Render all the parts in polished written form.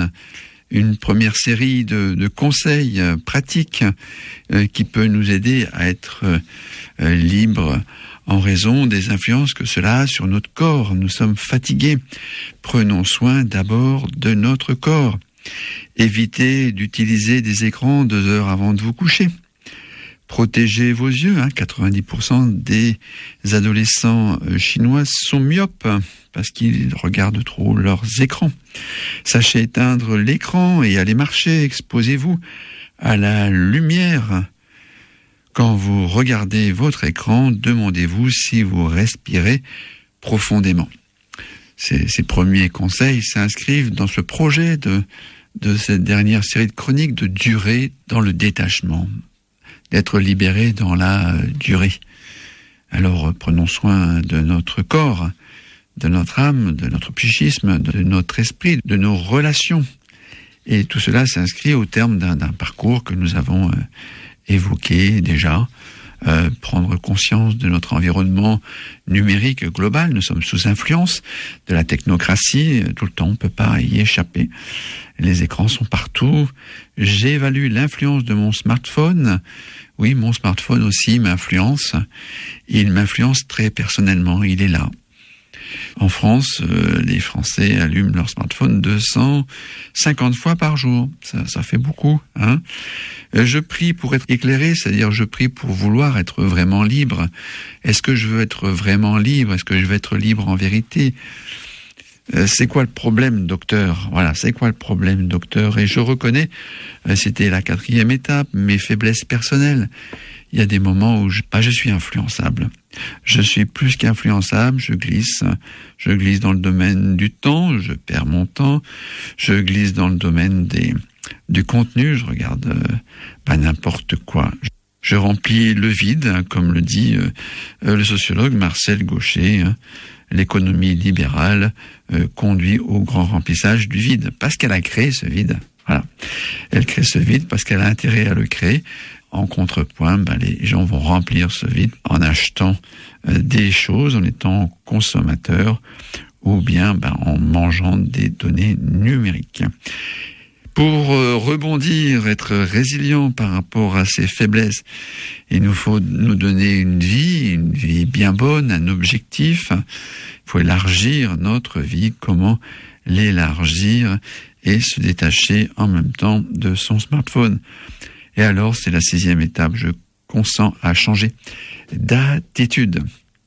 donne une première série de conseils pratiques qui peut nous aider à être libres en raison des influences que cela a sur notre corps. Nous sommes fatigués. Prenons soin d'abord de notre corps. Évitez d'utiliser des écrans 2 heures avant de vous coucher. Protégez vos yeux. 90% des adolescents chinois sont myopes parce qu'ils regardent trop leurs écrans. Sachez éteindre l'écran et allez marcher. Exposez-vous à la lumière. Quand vous regardez votre écran, demandez-vous si vous respirez profondément. Ces premiers conseils s'inscrivent dans ce projet de cette dernière série de chroniques de durer dans le détachement, d'être libéré dans la durée. Alors prenons soin de notre corps, de notre âme, de notre psychisme, de notre esprit, de nos relations. Et tout cela s'inscrit au terme d'un parcours que nous avons évoqué déjà. Prendre conscience de notre environnement numérique global. Nous sommes sous influence de la technocratie. Tout le temps, on ne peut pas y échapper. Les écrans sont partout. J'évalue l'influence de mon smartphone. Oui, mon smartphone aussi m'influence. Il m'influence très personnellement. Il est là. En France, les Français allument leur smartphone 250 fois par jour. Ça fait beaucoup, hein. Je prie pour être éclairé, c'est-à-dire je prie pour vouloir être vraiment libre. Est-ce que je veux être vraiment libre? Est-ce que je veux être libre en vérité? C'est quoi le problème, docteur? Voilà, c'est quoi le problème, docteur? Et je reconnais, c'était la 4e étape, mes faiblesses personnelles. Il y a des moments où je suis influençable. Je suis plus qu'influençable, je glisse dans le domaine du temps, je perds mon temps, je glisse dans le domaine du contenu, je regarde pas n'importe quoi. Je remplis le vide, comme le dit le sociologue Marcel Gauchet. L'économie libérale conduit au grand remplissage du vide, parce qu'elle a créé ce vide. Voilà. Elle crée ce vide parce qu'elle a intérêt à le créer. En contrepoint, les gens vont remplir ce vide en achetant des choses, en étant consommateurs, ou bien en mangeant des données numériques. Pour rebondir, être résilient par rapport à ces faiblesses, il nous faut nous donner une vie bien bonne, un objectif. Il faut élargir notre vie. Comment l'élargir et se détacher en même temps de son smartphone? Et alors, c'est la 6e étape. Je consens à changer d'attitude.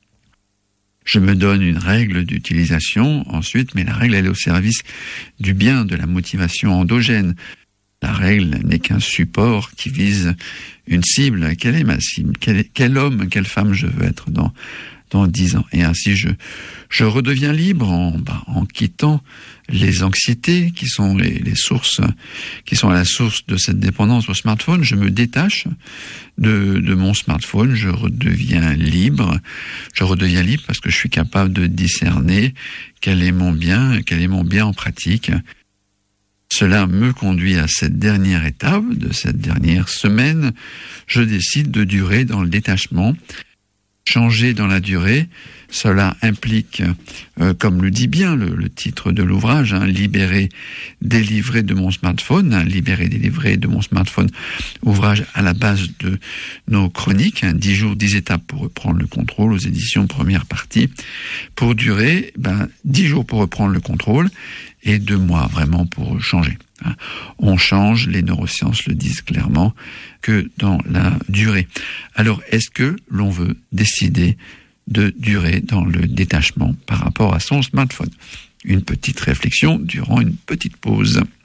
Je me donne une règle d'utilisation ensuite, mais la règle, elle est au service du bien, de la motivation endogène. La règle n'est qu'un support qui vise une cible. Quelle est ma cible? Quel homme, quelle femme je veux être dans 10 ans? Et ainsi, je redeviens libre en quittant les anxiétés qui sont les sources, qui sont à la source de cette dépendance au smartphone. Je me détache de mon smartphone, je redeviens libre. Je redeviens libre parce que je suis capable de discerner quel est mon bien en pratique. Cela me conduit à cette dernière étape de cette dernière semaine. Je décide de durer dans le détachement. Changer dans la durée, cela implique, comme le dit bien le titre de l'ouvrage, libérer, délivrer de mon smartphone, libérer, délivrer de mon smartphone, ouvrage à la base de nos chroniques, 10 jours, 10 étapes pour reprendre le contrôle, aux éditions première partie. Pour durer, 10 jours pour reprendre le contrôle et 2 mois vraiment pour changer. On change, les neurosciences le disent clairement, que dans la durée. Alors, est-ce que l'on veut décider de durer dans le détachement par rapport à son smartphone? Une petite réflexion durant une petite pause.